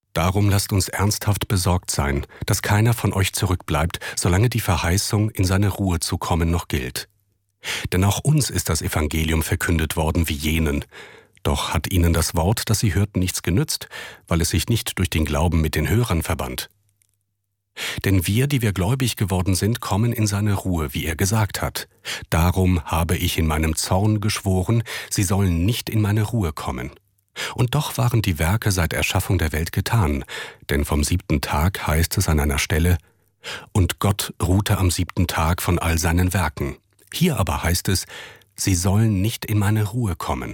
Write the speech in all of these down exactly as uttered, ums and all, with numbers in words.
Darum lasst uns ernsthaft besorgt sein, dass keiner von euch zurückbleibt, solange die Verheißung, in seine Ruhe zu kommen, noch gilt. Denn auch uns ist das Evangelium verkündet worden wie jenen. Doch hat ihnen das Wort, das sie hörten, nichts genützt, weil es sich nicht durch den Glauben mit den Hörern verband. Denn wir, die wir gläubig geworden sind, kommen in seine Ruhe, wie er gesagt hat. Darum habe ich in meinem Zorn geschworen, sie sollen nicht in meine Ruhe kommen. Und doch waren die Werke seit Erschaffung der Welt getan, denn vom siebten Tag heißt es an einer Stelle, und Gott ruhte am siebten Tag von all seinen Werken. Hier aber heißt es, sie sollen nicht in meine Ruhe kommen.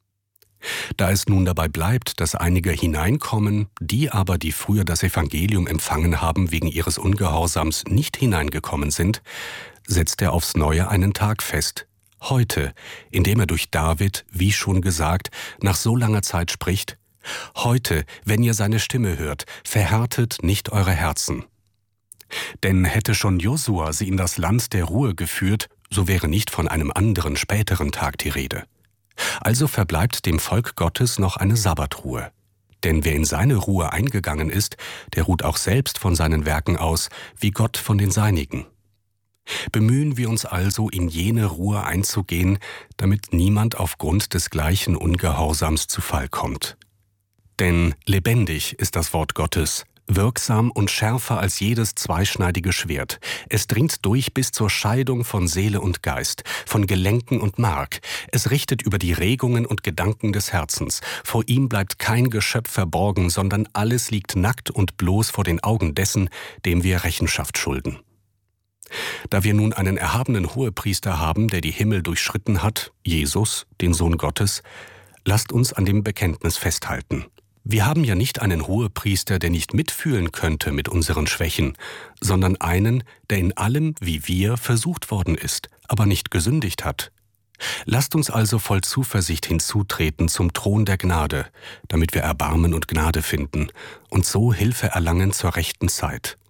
Da es nun dabei bleibt, dass einige hineinkommen, die aber, die früher das Evangelium empfangen haben, wegen ihres Ungehorsams nicht hineingekommen sind, setzt er aufs Neue einen Tag fest, heute, indem er durch David, wie schon gesagt, nach so langer Zeit spricht, heute, wenn ihr seine Stimme hört, verhärtet nicht eure Herzen. Denn hätte schon Josua sie in das Land der Ruhe geführt, so wäre nicht von einem anderen späteren Tag die Rede. Also verbleibt dem Volk Gottes noch eine Sabbatruhe. Denn wer in seine Ruhe eingegangen ist, der ruht auch selbst von seinen Werken aus, wie Gott von den seinigen. Bemühen wir uns also, in jene Ruhe einzugehen, damit niemand aufgrund des gleichen Ungehorsams zu Fall kommt. Denn lebendig ist das Wort Gottes, wirksam und schärfer als jedes zweischneidige Schwert. Es dringt durch bis zur Scheidung von Seele und Geist, von Gelenken und Mark. Es richtet über die Regungen und Gedanken des Herzens. Vor ihm bleibt kein Geschöpf verborgen, sondern alles liegt nackt und bloß vor den Augen dessen, dem wir Rechenschaft schulden. Da wir nun einen erhabenen Hohepriester haben, der die Himmel durchschritten hat, Jesus, den Sohn Gottes, lasst uns an dem Bekenntnis festhalten. Wir haben ja nicht einen Hohepriester, der nicht mitfühlen könnte mit unseren Schwächen, sondern einen, der in allem, wie wir, versucht worden ist, aber nicht gesündigt hat. Lasst uns also voll Zuversicht hinzutreten zum Thron der Gnade, damit wir Erbarmen und Gnade finden und so Hilfe erlangen zur rechten Zeit.